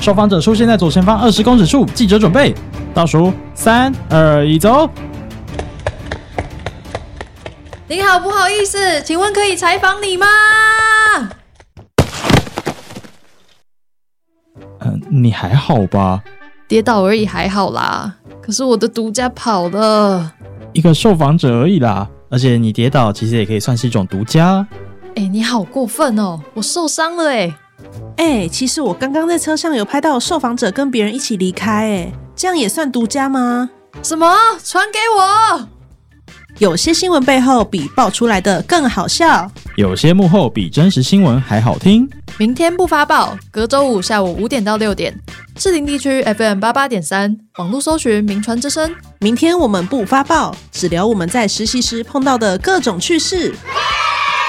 受访者出现在左前方20公尺处，记者准备，倒数3、2、1，走。 您好，不好意思，请问可以采访你吗？ 你还好吧？ 跌倒而已，还好啦。可是我的独家跑了。 一个受访者而已啦，而且你跌倒其实也可以算是一种独家。 你好过分哦，我受伤了其实我刚刚在车上有拍到受访者跟别人一起离开这样也算独家吗？ 什么？传给我！ 有些新闻背后比爆出来的更好笑， 有些幕后比真实新闻还好听。 明天不发报，隔周五下午5点到6点，士林地区 FM88.3，网络搜寻名传之声。 明天我们不发报，只聊我们在实习时碰到的各种趣事。